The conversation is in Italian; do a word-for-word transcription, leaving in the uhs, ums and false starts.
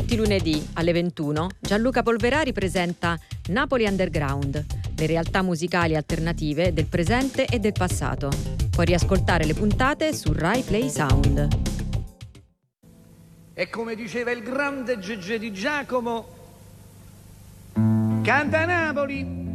Tutti i lunedì alle ventuno Gianluca Polverari presenta Napoli Underground, le realtà musicali alternative del presente e del passato. Puoi riascoltare le puntate su Rai Play Sound. E come diceva il grande Gegè Di Giacomo, canta Napoli!